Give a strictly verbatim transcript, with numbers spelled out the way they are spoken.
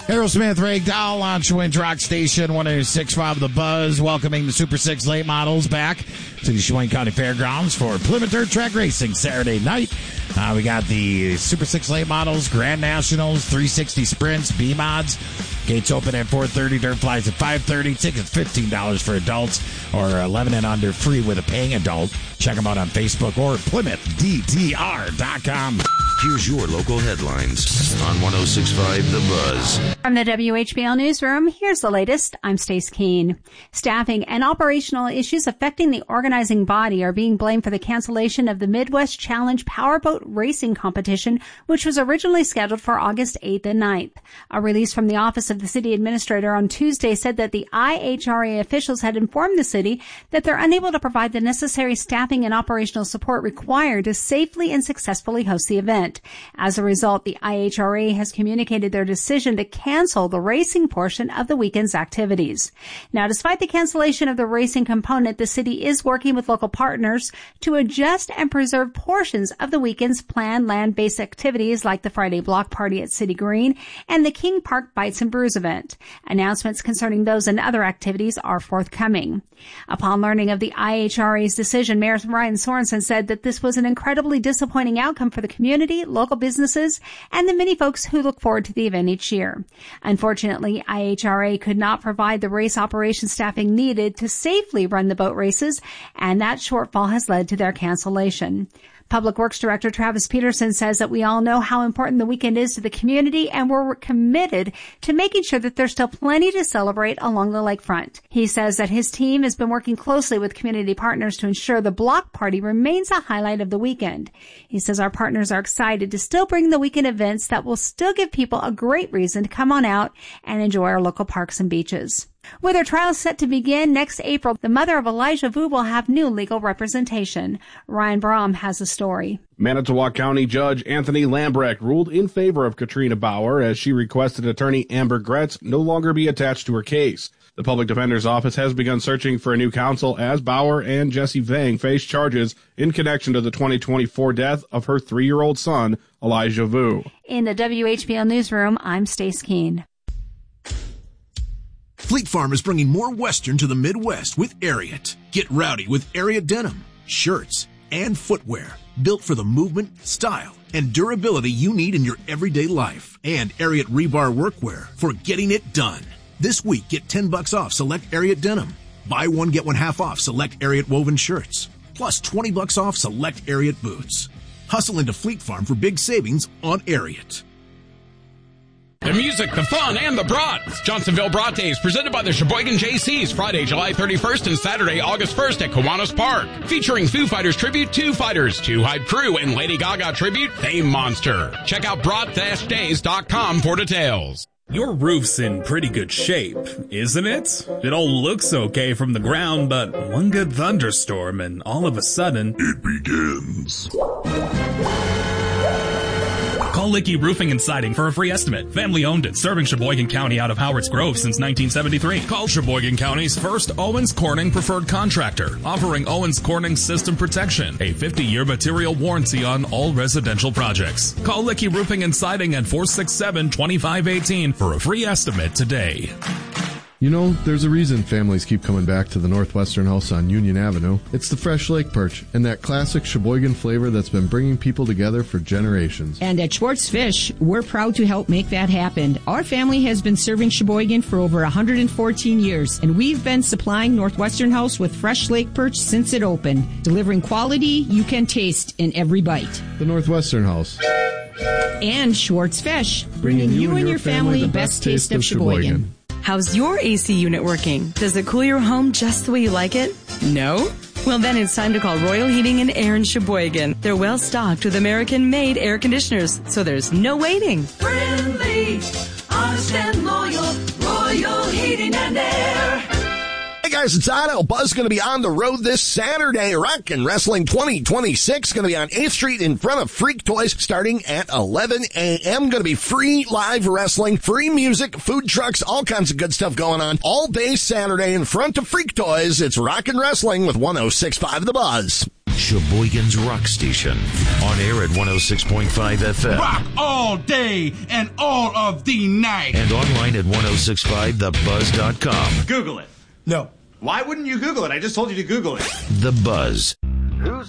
Aerosmith Ragdoll on Schwinn Rock Station one oh six point five The Buzz, welcoming the Super six late models back to the Sheboygan County Fairgrounds for Plymouth Dirt Track Racing Saturday night. Uh, we got the Super six late models, Grand Nationals, three sixty Sprints, B-Mods. Gates open at four thirty, Dirt Flies at five thirty. Tickets fifteen dollars for adults or eleven and under, free with a paying adult. Check them out on Facebook or Plymouth D T R dot com. Here's your local headlines on one oh six point five The Buzz. From the W H B L Newsroom, here's the latest. I'm Stace Keene. Staffing and operational issues affecting the organizing body are being blamed for the cancellation of the Midwest Challenge Powerboat Racing Competition, which was originally scheduled for August eighth and ninth. A release from the Office of the City Administrator on Tuesday said that the I H R A officials had informed the city that they're unable to provide the necessary staffing and operational support required to safely and successfully host the event. As a result, the I H R A has communicated their decision to cancel the racing portion of the weekend's activities. Now, despite the cancellation of the racing component, the city is working with local partners to adjust and preserve portions of the weekend's planned land-based activities like the Friday Block Party at City Green and the King Park Bites and Brews event. Announcements concerning those and other activities are forthcoming. Upon learning of the I H R A's decision, Mayor Ryan Sorensen said that this was an incredibly disappointing outcome for the community, local businesses, and the many folks who look forward to the event each year. Unfortunately, I H R A could not provide the race operation staffing needed to safely run the boat races, and that shortfall has led to their cancellation. Public Works Director Travis Peterson says that we all know how important the weekend is to the community, and we're committed to making sure that there's still plenty to celebrate along the lakefront. He says that his team has been working closely with community partners to ensure the block party remains a highlight of the weekend. He says our partners are excited to still bring the weekend events that will still give people a great reason to come on out and enjoy our local parks and beaches. With her trial set to begin next April, the mother of Elijah Vu will have new legal representation. Ryan Brom has a story. Manitowoc County Judge Anthony Lambrecht ruled in favor of Katrina Bauer as she requested attorney Amber Gretz no longer be attached to her case. The public defender's office has begun searching for a new counsel as Bauer and Jesse Vang face charges in connection to the twenty twenty-four death of her three-year-old son, Elijah Vu. In the W H B L Newsroom, I'm Stace Keene. Fleet Farm is bringing more Western to the Midwest with Ariat. Get rowdy with Ariat denim, shirts, and footwear built for the movement, style, and durability you need in your everyday life. And Ariat rebar workwear for getting it done. This week, get ten bucks off select Ariat denim. Buy one, get one half off select Ariat woven shirts. Plus twenty bucks off select Ariat boots. Hustle into Fleet Farm for big savings on Ariat. The music, the fun, and the brats. Johnsonville Brat Days, presented by the Sheboygan J Cs, Friday, July thirty-first and Saturday, August first at Kiwanis Park. Featuring Foo Fighters tribute, Two Fighters, Two Hype Crew, and Lady Gaga tribute, Fame Monster. Check out brat dash days dot com for details. Your roof's in pretty good shape, isn't it? It all looks okay from the ground, but one good thunderstorm and all of a sudden, it begins. Call Licky Roofing and Siding for a free estimate. Family owned and serving Sheboygan County out of Howards Grove since nineteen seventy-three. Call Sheboygan County's first Owens Corning preferred contractor, offering Owens Corning System Protection, a fifty-year material warranty on all residential projects. Call Licky Roofing and Siding at four six seven, two five one eight for a free estimate today. You know, there's a reason families keep coming back to the Northwestern House on Union Avenue. It's the fresh lake perch and that classic Sheboygan flavor that's been bringing people together for generations. And at Schwartz Fish, we're proud to help make that happen. Our family has been serving Sheboygan for over one hundred fourteen years, and we've been supplying Northwestern House with fresh lake perch since it opened, delivering quality you can taste in every bite. The Northwestern House. And Schwartz Fish, bringing, bringing you, you and your, your family the best taste of Sheboygan. Sheboygan. How's your A C unit working? Does it cool your home just the way you like it? No? Well, then it's time to call Royal Heating and Air in Sheboygan. They're well stocked with American-made air conditioners, so there's no waiting. Friendly, honest and loyal, Royal Heating and Air. Hey guys, it's Otto. Buzz going to be on the road this Saturday. Rockin' Wrestling twenty twenty-six going to be on eighth Street in front of Freak Toys starting at eleven a.m. Going to be free live wrestling, free music, food trucks, all kinds of good stuff going on all day Saturday in front of Freak Toys. It's Rockin' Wrestling with one oh six point five The Buzz. Sheboygan's Rock Station. On air at one oh six point five F M. Rock all day and all of the night. And online at ten sixty-five the buzz dot com. Google it. No. Why wouldn't you Google it? I just told you to Google it. The Buzz.